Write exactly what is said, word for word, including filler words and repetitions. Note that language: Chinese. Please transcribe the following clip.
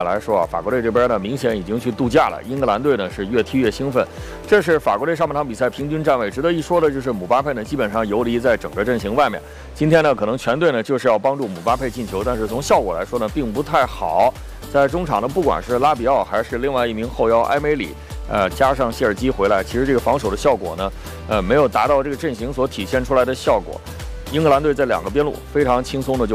来说啊，法国队这边呢明显已经去度假了，英格兰队呢是越踢越兴奋。这是法国队上半场比赛平均站位。值得一说的就是姆巴佩呢基本上游离在整个阵型外面。今天呢可能全队呢就是要帮助姆巴佩进球，但是从效果来说呢并不太好。在中场呢，不管是拉比奥还是另外一名后腰埃梅里，呃加上谢尔基回来，其实这个防守的效果呢，呃没有达到这个阵型所体现出来的效果。英格兰队在两个边路非常轻松的就。